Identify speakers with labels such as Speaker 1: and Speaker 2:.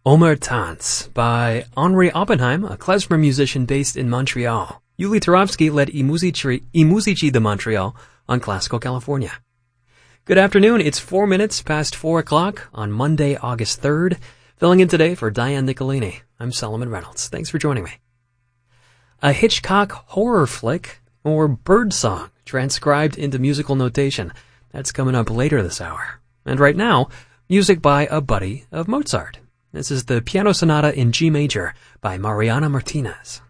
Speaker 1: Omer Tans by Henri Oppenheim, a klezmer musician based in Montreal. Yuli Turovsky led I Musici de Montreal on Classical California. Good afternoon, it's 4 minutes past 4 o'clock on Monday, August 3rd. Filling in today for Diane Nicolini. I'm Solomon Reynolds. Thanks for joining me. A Hitchcock horror flick, or birdsong, transcribed into musical notation. That's coming up later this hour. And right now, music by a buddy of Mozart. This is the Piano Sonata in G major by Mariana Martinez.